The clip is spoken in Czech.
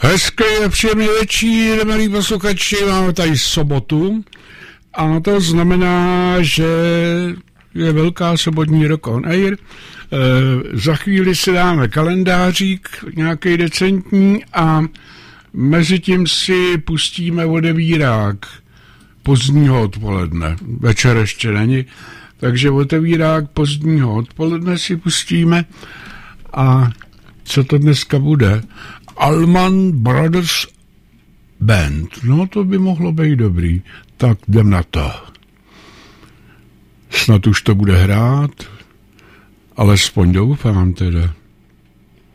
Hezký a příjemný večer, milí posluchači, máme tady sobotu a to znamená, že je velká sobotní Rock on Air. Za chvíli si dáme kalendářík, nějaký decentní a mezi tím si pustíme odevírák pozdního odpoledne. Večer ještě není, takže otevírák pozdního odpoledne si pustíme a co to dneska bude? Allman Brothers Band. No, to by mohlo být dobrý. Tak jdem na to. Snad už to bude hrát, alespoň doufám teda.